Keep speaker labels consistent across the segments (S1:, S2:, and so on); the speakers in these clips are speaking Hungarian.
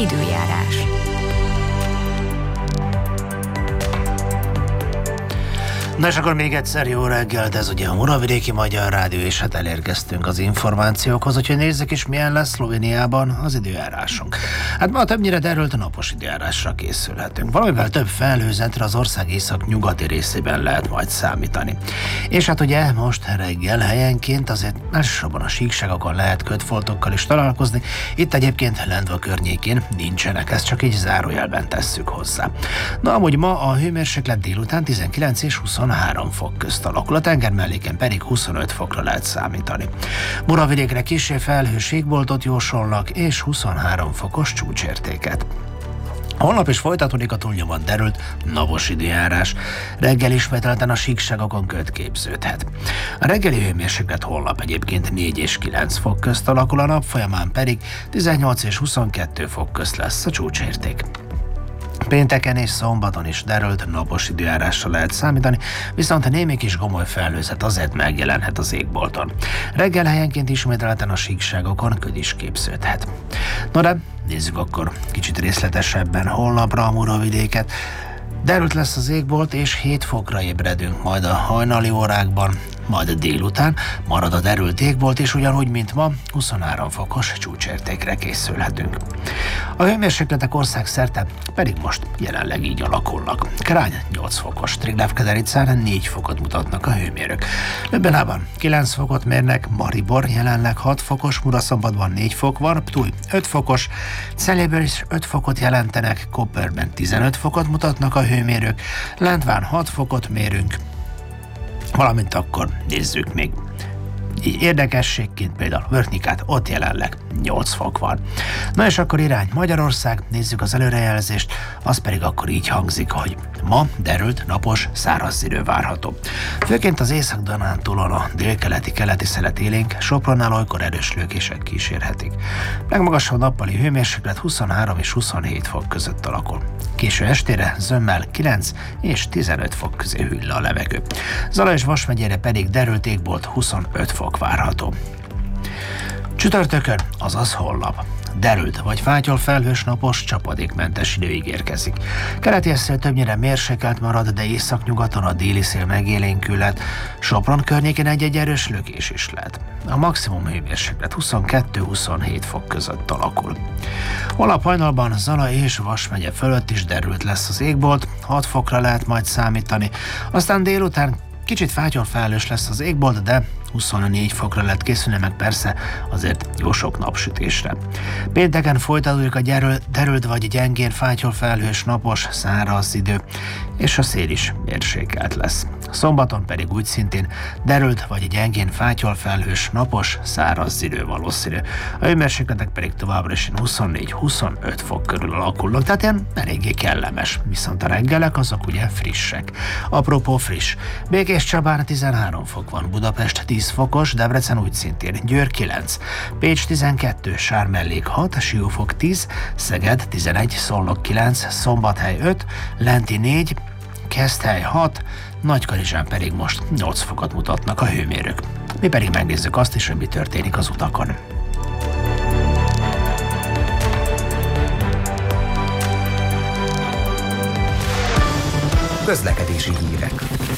S1: Időjárás.
S2: Na és akkor még egyszer jó reggelt, ez ugye a Muravidéki Magyar Rádió, és hát elérkeztünk az információkhoz, úgyhogy nézzük is, milyen lesz Szlovéniában az időjárásunk. Hát ma többnyire derült napos időjárásra készülhetünk. Valamivel több felhőzetre az ország észak-nyugati részében lehet majd számítani. És hát ugye most reggel helyenként azért elsősorban a síkságokon lehet kötfoltokkal is találkozni, itt egyébként Lendva környékén nincsenek, ezt csak így zárójelben tesszük hozzá. Na amúgy ma a hőmérséklet délután 19 és 23 fok közt alakul, a tenger melléken pedig 25 fokra lehet számítani. Muravidékre kissé felhős égboltot jósolnak, és 23 fokos csúcsértéket. Holnap is folytatódik a túlnyomon derült napos időjárás. Reggel ismételten a síkságokon köt képződhet. A reggeli hőmérséklet holnap egyébként 4 és 9 fok közt alakul, a nap folyamán pedig 18 és 22 fok közt lesz a csúcsérték. Pénteken és szombaton is derült napos időjárásra lehet számítani, viszont némi kis gomoly felhőzet azért megjelenhet az égbolton. Reggel helyenként ismételten a síkságokon köd is képződhet. No de nézzük akkor kicsit részletesebben holnapra a Muravidéket. Derült lesz az égbolt, és 7 fokra ébredünk majd a hajnali órákban, majd délután marad a derült égbolt, és ugyanúgy, mint ma, 23 fokos csúcsértékre készülhetünk. A hőmérsékletek országszerte pedig most jelenleg így alakulnak. Krány 8 fokos, Triglav-Kedericán 4 fokot mutatnak a hőmérők. Ljubljanában 9 fokot mérnek, Maribor jelenleg 6 fokos, Muraszombatban 4 fok van, Ptuj 5 fokos, Celéből is 5 fokot jelentenek, Koperben 15 fokot mutatnak a hőmérők, Lendván 6 fokot mérünk, valamint akkor nézzük még. Így érdekességként például Vörtnikát, ott jelenleg 8 fok van. Na és akkor irány Magyarország, nézzük az előrejelzést, az pedig akkor így hangzik, hogy ma derült, napos, száraz idő várható. Főként az Észak-Dunántúlon a délkeleti szelet élénk, Sopronnál olykor erős lökések kísérhetik. Legmagasabb nappali hőmérséklet 23 és 27 fok között alakul. Késő estére zömmel 9 és 15 fok közé hűl le a levegő. Zala és Vas megyére pedig derült égbolt 25 fok várható. Csütörtökön, azaz holnap derült vagy fátyol felhős napos, csapadékmentes idő ígérkezik. Keleti szél többnyire mérsékelt marad, de északnyugaton a déli szél megélénkülhet, Sopron környékén egy-egy erős lökés is lehet. A maximum hőmérséklet 22-27 fok között alakul. Holnap hajnalban Zala és Vas megye fölött is derült lesz az égbolt, 6 fokra lehet majd számítani, aztán délután kicsit fátyol felhős lesz az égbolt, de 24 fokra lehet készülni, meg persze azért jó sok napsütésre. Pénteken folytatódik a derült vagy gyengén fátyol felhős napos, száraz idő, és a szél is mérsékelt lesz. Szombaton pedig úgy szintén derült vagy gyengén fátyol felhős napos, száraz idő valószínű. A hőmérsékletek pedig továbbra is 24-25 fok körül alakulnak, tehát ilyen eléggé kellemes, viszont a reggelek azok ugye frissek. Apropó friss, Békéscsabán 13 fok van, Budapest 10 fokos, Debrecen úgy szintén, Győr 9, Pécs 12, Sármellék 6, Siófok 10, Szeged 11, Szolnok 9, Szombathely 5, Lenti 4, Keszthely 6, Nagykanizsán pedig most 8 fokot mutatnak a hőmérők. Mi pedig megnézzük azt is, hogy mi történik az utakon.
S3: Közlekedési hírek.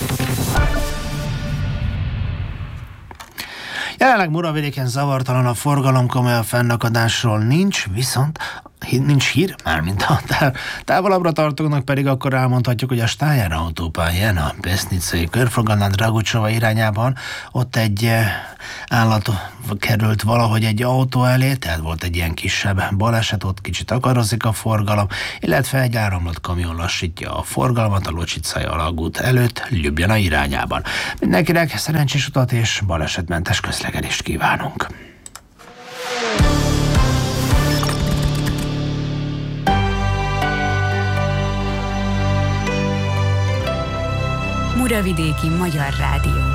S2: Jelenleg Muravidéken zavartalan a forgalom, komolyabb fennakadásról nincs, viszont nincs hír, mármint a távolabbra tartóknak pedig akkor elmondhatjuk, hogy a Stájer autópályán, a Besznicai körforgalmán Dragucsova irányában ott egy állat került valahogy egy autó elé, tehát volt egy ilyen kisebb baleset, ott kicsit akarozik a forgalom, illetve egy áramlott kamion lassítja a forgalmat a Locsicai alagút előtt Ljubljana irányában. Mindenkinek szerencsés utat és balesetmentes közlekedést kívánunk!
S1: Muravidéki Magyar Rádió.